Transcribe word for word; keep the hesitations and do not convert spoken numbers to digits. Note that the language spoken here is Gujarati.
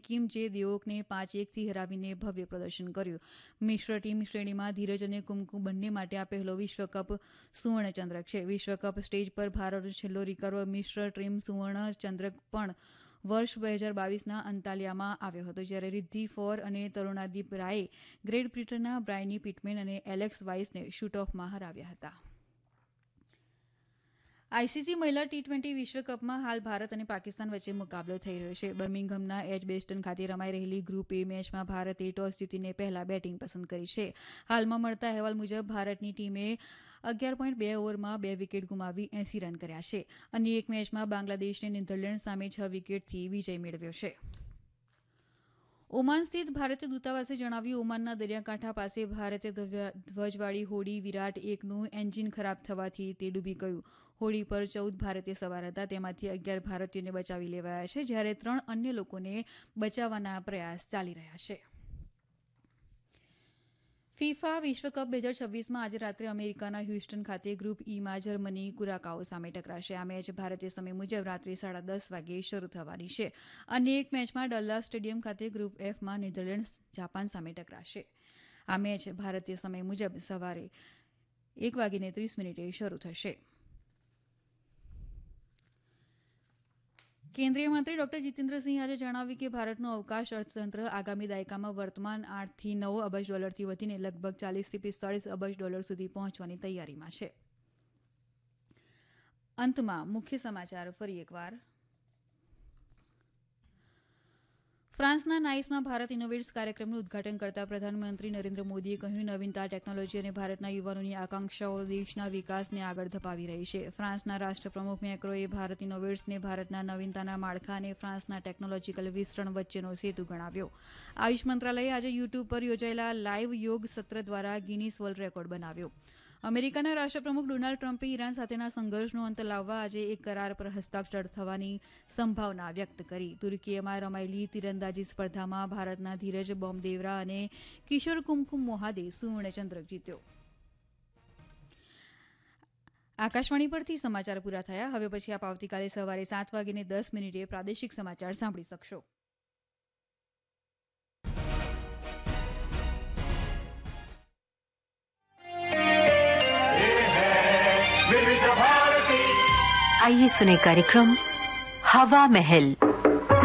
કિમ જે દેઓકને પાંચ એકથી હરાવીને ભવ્ય પ્રદર્શન કર્યું. મિશ્ર ટીમ શ્રેણીમાં ધીરજ અને કુમકુમ બંને માટે આ પહેલો વિશ્વકપ સુવર્ણચંદ્રક છે. વિશ્વકપ સ્ટેજ પર ભારતનો છેલ્લો રિકર્વ મિશ્ર ટીમ સુવર્ણચંદ્રક પણ વર્ષ બે હજાર બાવીસના અંતાલિયામાં આવ્યો હતો, જ્યારે રિદ્ધિ ફોર અને તરુણાદીપ રાયે ગ્રેટ બ્રિટનના બ્રાયની પિટમેન અને એલેક્સ વાઇસને શૂટ ઓફમાં હરાવ્યા હતા. આઈસીસી મહિલા ટી ટ્વેન્ટી વિશ્વકપમાં હાલ ભારત અને પાકિસ્તાન વચ્ચે મુકાબલો થઈ રહ્યો છે. બર્મિંગહામના એજબેસ્ટન ખાતે રમાઈ રહેલી ગ્રુપ એ મેચમાં ભારતે ટોસ જીતીને પહેલા બેટિંગ પસંદ કરી છે. હાલમાં મળતા અહેવાલ મુજબ ભારતની ટીમે અગિયાર પોઈન્ટ બે ઓવરમાં બે વિકેટ ગુમાવી એસી રન કર્યા છે. અન્ય એક મેચમાં બાંગ્લાદેશને નેધરલેન્ડ સામે છ વિકેટથી વિજય મેળવ્યો છે. ઓમાન સ્થિત ભારતીય દૂતાવાસે જણાવ્યું, ઓમાનના દરિયાકાંઠા પાસે ભારતીય ધ્વજવાળી હોડી વિરાટ એકનું એન્જિન ખરાબ થવાથી તે ડૂબી ગયું. હોડી પર ચૌદ ભારતીય સવાર હતા, તેમાંથી અગિયાર ભારતીયોને બચાવી લેવાયા છે, જ્યારે ત્રણ અન્ય લોકોને બચાવવાના પ્રયાસ ચાલી રહ્યા છે. ફિફા વિશ્વકપ બે હજાર છવ્વીસમાં આજે રાત્રે અમેરિકાના હ્યુસ્ટન ખાતે ગ્રુપ ઈમાં જર્મની કુરાકાઓ સામે ટકરાશે. આ મેચ ભારતીય સમય મુજબ રાત્રે સાડા દસ વાગ્યે શરૂ થવાની છે. અન્ય એક મેચમાં ડલ્લાસ સ્ટેડિયમ ખાતે ગ્રુપ એફમાં નેધરલેન્ડ્સ જાપાન સામે ટકરાશે. આ મેચ ભારતીય સમય મુજબ સવારે એક વાગીને ત્રીસ મિનિટે શરૂ થશે. કેન્દ્રીય મંત્રી ડોક્ટર જીતેન્દ્રસિંહે આજે જણાવ્યું કે ભારતનું અવકાશ અર્થતંત્ર આગામી દાયકામાં વર્તમાન આઠથી નવ અબજ ડોલરથી વધીને લગભગ ચાલીસથી પિસ્તાળીસ અબજ ડોલર સુધી પહોંચવાની તૈયારીમાં છે. અંતમાં મુખ્ય સમાચાર ફરી એકવાર. ફ્રાન્સના નાઇસમાં ભારત ઇનોવેટ્સ કાર્યક્રમનું ઉદઘાટન કરતા પ્રધાનમંત્રી નરેન્દ્ર મોદીએ કહ્યું, નવીનતા, ટેકનોલોજી અને ભારતના યુવાનોની આકાંક્ષાઓ દેશના વિકાસને આગળ ધપાવી રહી છે. ફ્રાન્સના રાષ્ટ્રપ્રમુખ મેક્રોએ ભારત ઇનોવેટ્સને ભારતના નવીનતાના માળખા અને ફ્રાન્સના ટેકનોલોજીકલ વિસ્તરણ વચ્ચેનો સેતુ ગણાવ્યો. આયુષ મંત્રાલયે આજે યુટ્યુબ પર યોજાયેલા લાઇવ યોગ સત્ર દ્વારા ગિનીસ વર્લ્ડ રેકોર્ડ બનાવ્યો. અમેરિકાના રાષ્ટ્રપ્રમુખ ડોનાલ્ડ ટ્રમ્પે ઈરાન સાથેના સંઘર્ષનો અંત લાવવા આજે એક કરાર પર હસ્તાક્ષર થવાની સંભાવના વ્યક્ત કરી. તુર્કીમાં રમાયેલી તીરંદાજી સ્પર્ધામાં ભારતના ધીરજ બોમદેવરા અને કિશોર કુમકુમ મોહાદે સુવર્ણચંદ્રક જીત્યો. આકાશવાણી પરથી સમાચાર પૂરા થયા. હવે પછી આપ આવતીકાલે સવારે સાત વાગીને દસ મિનિટે પ્રાદેશિક સમાચાર સાંભળી શકશો. आइए सुने कार्यक्रम हवा महल।